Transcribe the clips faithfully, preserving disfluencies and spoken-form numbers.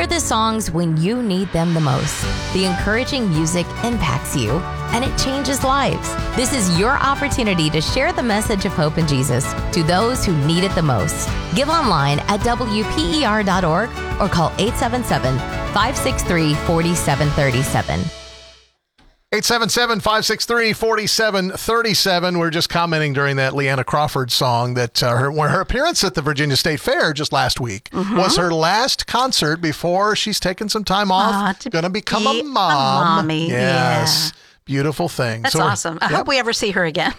hear the songs when you need them the most. The encouraging music impacts you, and it changes lives. This is your opportunity to share the message of hope in Jesus to those who need it the most. Give online at W P E R dot org or call eight seven seven, five six three, four seven three seven. eight seven seven, five six three, four seven three seven. We're just commenting during that Leanna Crawford song that uh, her, her appearance at the Virginia State Fair just last week mm-hmm. was her last concert before she's taken some time off. Uh, Going to become be a mom. A mommy. Yes. Yeah. Beautiful thing. That's so, awesome. I yep. hope we ever see her again.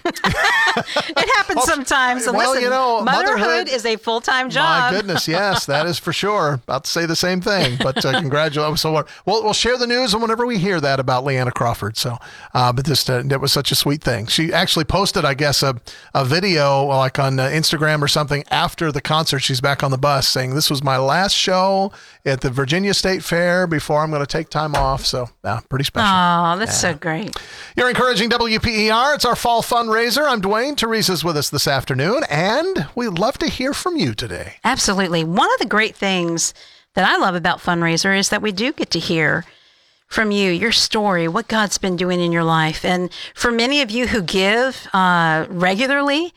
It happens well, sometimes. So well, listen, you know, motherhood, motherhood is a full-time job. My goodness, yes, that is for sure. About to say the same thing, but uh, congratulations. So uh, we'll, we'll share the news whenever we hear that about Leanna Crawford. So, uh, but this uh, that was such a sweet thing. She actually posted, I guess, a, a video like on uh, Instagram or something after the concert. She's back on the bus saying, "This was my last show at the Virginia State Fair before I'm going to take time off." So, yeah, pretty special. Oh, that's yeah. so great. You're encouraging W P E R. It's our fall fundraiser. I'm Dwayne. Teresa's with us this afternoon, and we'd love to hear from you today. Absolutely. One of the great things that I love about Fundraiser is that we do get to hear from you, your story, what God's been doing in your life. And for many of you who give uh, regularly,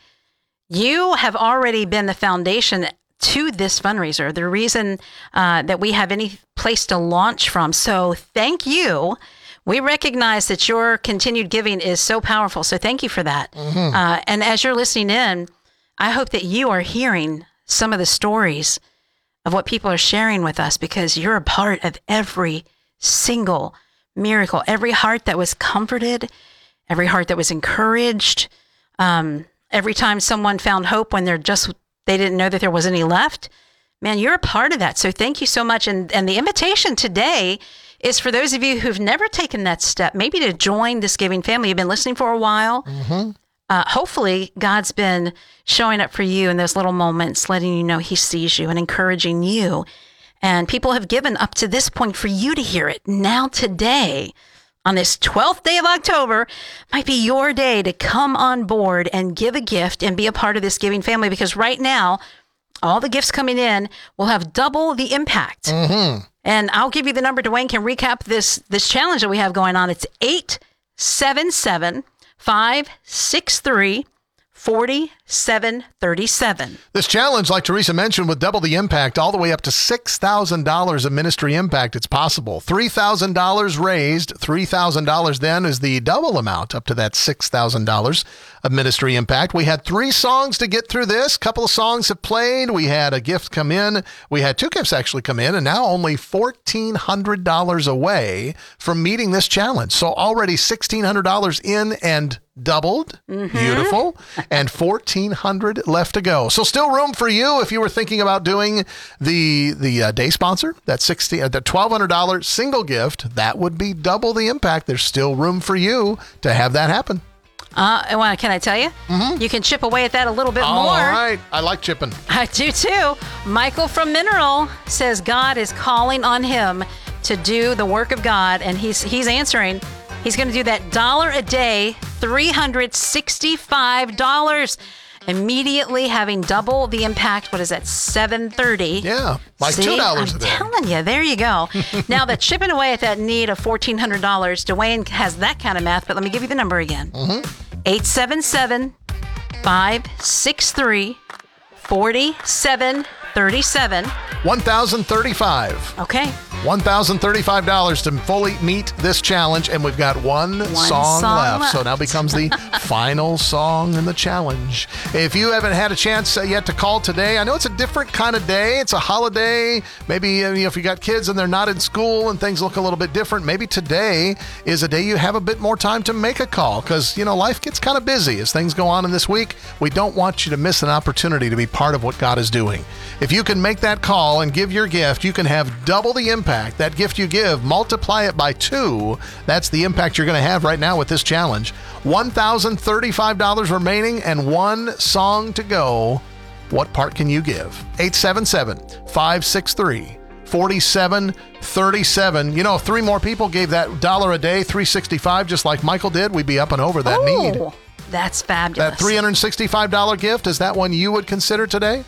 you have already been the foundation to this fundraiser, the reason uh, that we have any place to launch from. So thank you. We recognize that your continued giving is so powerful. So thank you for that. Mm-hmm. Uh, and as you're listening in, I hope that you are hearing some of the stories of what people are sharing with us, because you're a part of every single miracle, every heart that was comforted, every heart that was encouraged, um, every time someone found hope when they're just, they didn't know that there was any left. Man, you're a part of that. So thank you so much. And, and the invitation today is for those of you who've never taken that step, maybe to join this giving family. You've been listening for a while. Mm-hmm. Uh, hopefully, God's been showing up for you in those little moments, letting you know he sees you and encouraging you. And people have given up to this point for you to hear it. Now today, on this twelfth day of October, might be your day to come on board and give a gift and be a part of this giving family, because right now, all the gifts coming in will have double the impact. Mm-hmm. And I'll give you the number. Dwayne can recap this this challenge that we have going on. It's eight seven seven, five six three, four seven three seven. This challenge, like Teresa mentioned, would double the impact all the way up to six thousand dollars of ministry impact. It's possible. three thousand dollars raised, three thousand dollars then is the double amount up to that six thousand dollars of ministry impact. We had three songs to get through this. A couple of songs have played. We had a gift come in. We had two gifts actually come in, and now only fourteen hundred dollars away from meeting this challenge. So already sixteen hundred dollars in and doubled. Mm-hmm. Beautiful. And fourteen hundred dollars left to go. So still room for you if you were thinking about doing the the uh, day sponsor, that sixty uh, the twelve hundred dollars single gift. That would be double the impact. There's still room for you to have that happen. Uh, well, can I tell you? Mm-hmm. You can chip away at that a little bit oh, more. All right. I like chipping. I do too. Michael from Mineral says God is calling on him to do the work of God, and he's he's answering. He's going to do that dollar a day, three hundred sixty-five dollars, immediately having double the impact. What is that, seven thirty? Yeah, like See, two dollars a day. I'm telling you, there you go. Now, that chipping away at that need of fourteen hundred dollars, Dwayne has that kind of math, but let me give you the number again. Mm-hmm. eight seven seven, five six three, four seven three seven. one thousand thirty-five. Okay. one thousand thirty-five dollars to fully meet this challenge, and we've got one, one song, song left. left. So now becomes the final song in the challenge. If you haven't had a chance uh, yet to call today, I know it's a different kind of day. It's a holiday. Maybe uh, you know, if you got kids and they're not in school and things look a little bit different, maybe today is a day you have a bit more time to make a call, because you know life gets kind of busy as things go on in this week. We don't want you to miss an opportunity to be part of what God is doing. If you can make that call and give your gift, you can have double the impact. That gift you give, multiply it by two. That's the impact you're going to have right now with this challenge. one thousand thirty-five dollars remaining and one song to go. What part can you give? eight seven seven, five six three, four seven three seven. You know, if three more people gave that dollar a day, three hundred sixty-five dollars, just like Michael did, we'd be up and over that Ooh, need. That's fabulous. That three hundred sixty-five dollars gift, is that one you would consider today?